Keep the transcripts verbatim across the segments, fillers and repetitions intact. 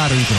árbitro.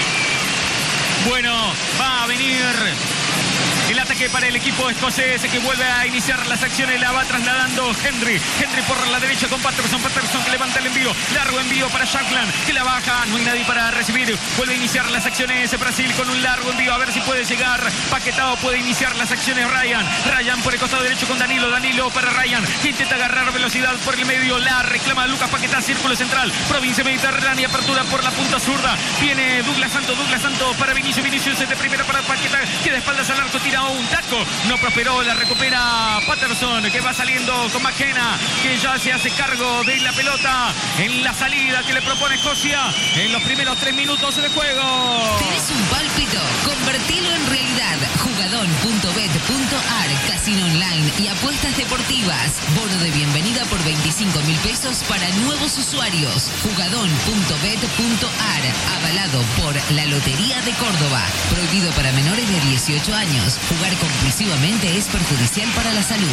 Bueno, va a venir el ataque para el equipo escocés que vuelve a iniciar las acciones. La va trasladando Henry. Henry por la derecha con Patterson. Patterson que levanta el envío. Largo envío para Shankland que la baja. No hay nadie para recibir. Vuelve a iniciar las acciones Brasil con un largo envío. A ver si puede llegar. Paquetado puede iniciar las acciones Ryan. Ryan por el costado derecho con Danilo. Danilo para Ryan que intenta agarrar velocidad por el medio. La reclama Lucas Paquetá. Círculo central. Provincia Mediterránea. Apertura por la punta zurda. Viene Douglas Santos. Douglas Santos para Vinicius. Vinicius de primera para Paquetá. Que de espaldas al arco tira un taco, no prosperó, la recupera Patterson que va saliendo con McKenna que ya se hace cargo de la pelota en la salida que le propone Escocia en los primeros tres minutos de juego. ¿Tenés un pálpito? Convertilo en realidad. Jugadón punto bet punto a r, casino online y apuestas deportivas. Bono de bienvenida por veinticinco mil pesos para nuevos usuarios. Jugadón punto bet punto a r, avalado por la Lotería de Córdoba. Prohibido para menores de dieciocho años. Jugar compulsivamente es perjudicial para la salud.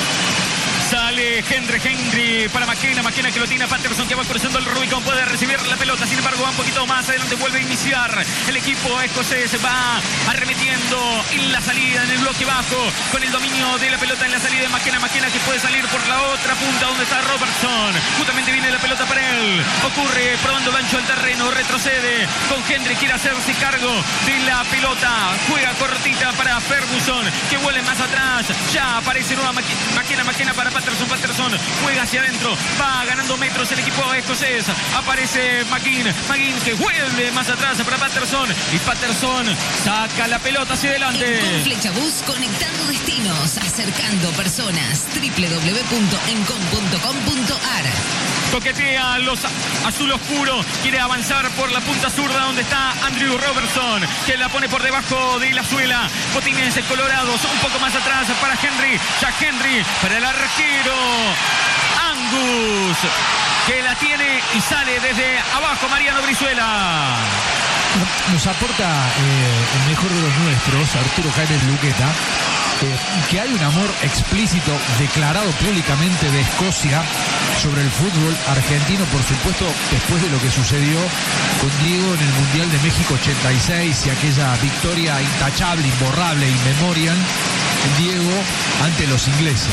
Sale Henry, Henry para McKenna, McKenna que lo tiene a Patterson que va cruzando el Rubicón, puede recibir la pelota, sin embargo va un poquito más adelante, vuelve a iniciar el equipo escocés, va arremetiendo en la salida, en el bloque bajo, con el dominio de la pelota en la salida de McKenna, McKenna que puede salir por la otra punta donde está Robertson, justamente viene la pelota para él, ocurre probando el ancho del terreno, retrocede con Henry, quiere hacerse cargo de la pelota, juega cortita para Ferguson, que vuelve más atrás, ya aparece nueva McKenna, McKenna para Patterson, Patterson juega hacia adentro, va ganando metros el equipo escocés, aparece McGinn, McGinn que vuelve más atrás para Patterson y Patterson saca la pelota hacia adelante. Encom Flechabús, conectando destinos, acercando personas. doble u doble u doble u punto encom punto com punto a r. Coquetea los azul oscuro, quiere avanzar por la punta zurda donde está Andrew Robertson, que la pone por debajo de la suela. Botines colorados, un poco más atrás para Henry, ya Henry para el arquero Angus, que la tiene y sale desde abajo Mariano Brizuela. Nos aporta eh, el mejor de los nuestros, Arturo Jaime Luqueta, eh, que hay un amor explícito, declarado públicamente de Escocia sobre el fútbol argentino, por supuesto, después de lo que sucedió con Diego en el Mundial de México ochenta y seis y aquella victoria intachable, imborrable, inmemorial, Diego ante los ingleses.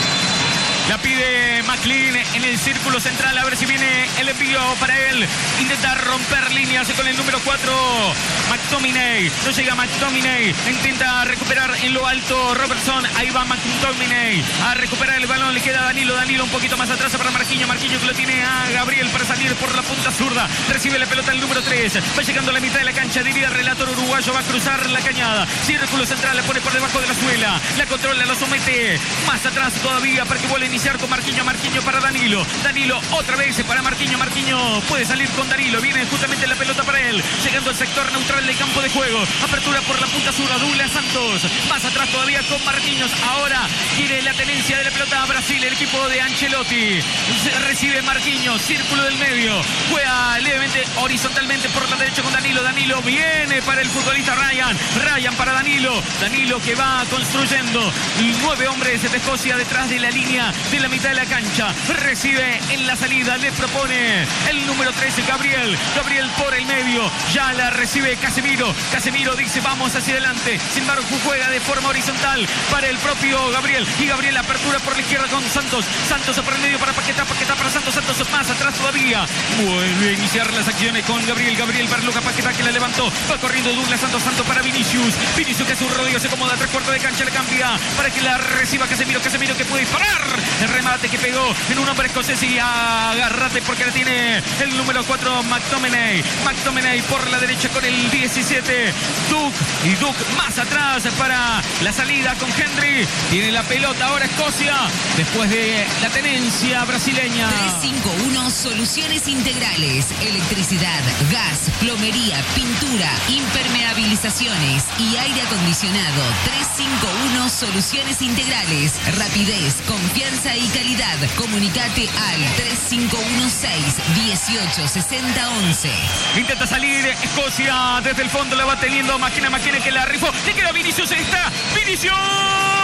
La pide McLean en el círculo central, a ver si viene el envío para él. Intenta romper líneas con el número cuatro, McTominay. No llega McTominay, intenta recuperar en lo alto Robertson. Ahí va McTominay a recuperar el balón, le queda Danilo. Danilo un poquito más atrás para Marquinhos. Marquinhos que lo tiene a Gabriel para salir por la punta zurda. Recibe la pelota el número tres, va llegando a la mitad de la cancha, diría el relator uruguayo, va a cruzar la cañada. Círculo central, la pone por debajo de la suela, la controla, lo somete más atrás todavía para que vuelva a iniciar con Marquinhos. Marquinhos para Danilo. Danilo otra vez para Marquinhos. Marquinhos puede salir con Danilo. Viene justamente la pelota para él. Llegando al sector neutral del campo de juego. Apertura por la punta sur. Douglas Santos. Más atrás todavía con Marquinhos. Ahora quiere la tenencia de la pelota a Brasil. El equipo de Ancelotti. Recibe Marquinhos. Círculo del medio. Juega levemente horizontalmente por la derecha con Danilo. Danilo viene para el futbolista Ryan. Ryan para Danilo. Danilo que va construyendo nueve hombres de Escocia detrás de la línea de la mitad de la cancha. Recibe en la salida, le propone el número trece, Gabriel. Gabriel por el medio, ya la recibe Casemiro. Casemiro dice vamos hacia adelante. Sin embargo juega de forma horizontal para el propio Gabriel. Y Gabriel apertura por la izquierda con Santos. Santos por el medio para Paquetá. Paquetá para Santos. Santos más atrás todavía. Vuelve a iniciar las acciones con Gabriel. Gabriel para Lucas Paquetá que la levantó. Va corriendo Douglas Santos. Santos para Vinicius. Vinicius que hace un rodillo, se acomoda a tres cuartos de cancha, le cambia para que la reciba Casemiro. Casemiro que puede disparar. El remate que pegó en un hombre escocés y agárrate porque la tiene el número cuatro, McTominay. McTominay por la derecha con el diecisiete, Duke. Y Duke más atrás para la salida con Henry. Tiene la pelota ahora Escocia después de la tenencia brasileña. trescientos cincuenta y uno Soluciones Integrales. Electricidad, gas, plomería, pintura, impermeabilizaciones y aire acondicionado. trescientos cincuenta y uno Soluciones Integrales. Rapidez, confianza y calidad. Comunicate al tres cinco uno seis, dieciocho sesenta once. Intenta salir Escocia desde el fondo, la va teniendo Máquina, Máquina que la rifó. Le queda Vinicius, ahí está. Vinicius.